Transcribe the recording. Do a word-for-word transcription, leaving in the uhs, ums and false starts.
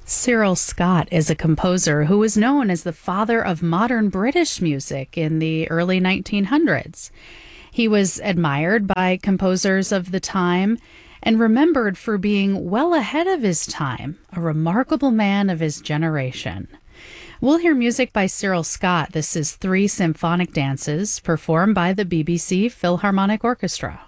Cyril Scott is a composer who was known as the father of modern British music in the early nineteen hundreds. He was admired by composers of the time and remembered for being well ahead of his time, a remarkable man of his generation. We'll hear music by Cyril Scott. This is Three Symphonic Dances, performed by the B B C Philharmonic Orchestra.